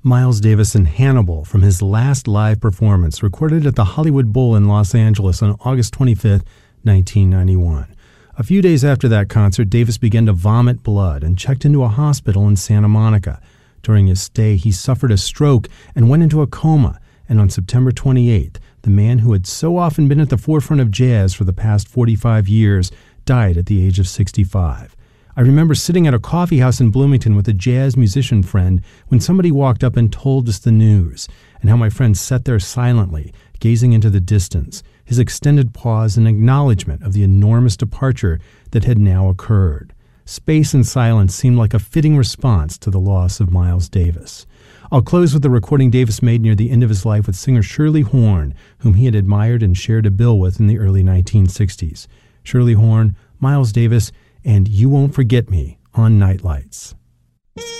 Miles Davis in Hannibal from his last live performance recorded at the Hollywood Bowl in Los Angeles on August 25, 1991. A few days after that concert, Davis began to vomit blood and checked into a hospital in Santa Monica. During his stay, he suffered a stroke and went into a coma, and on September 28th, the man who had so often been at the forefront of jazz for the past 45 years died at the age of 65. I remember sitting at a coffee house in Bloomington with a jazz musician friend when somebody walked up and told us the news, and how my friend sat there silently, gazing into the distance, his extended pause an acknowledgement of the enormous departure that had now occurred. Space and silence seemed like a fitting response to the loss of Miles Davis. I'll close with the recording Davis made near the end of his life with singer Shirley Horn, whom he had admired and shared a bill with in the early 1960s. Shirley Horn, Miles Davis, and You Won't Forget Me on Night Lights.